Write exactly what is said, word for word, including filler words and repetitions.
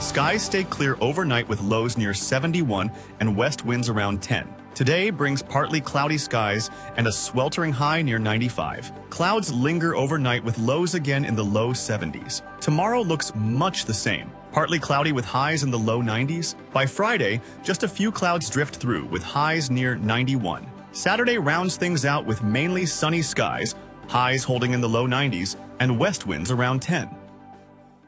Skies stay clear overnight with lows near seventy-one and west winds around ten. Today brings partly cloudy skies and a sweltering high near ninety-five. Clouds linger overnight with lows again in the low seventies. Tomorrow looks much the same. Partly cloudy with highs in the low nineties. By Friday, just a few clouds drift through with highs near ninety-one. Saturday rounds things out with mainly sunny skies, highs holding in the low nineties, and west winds around ten.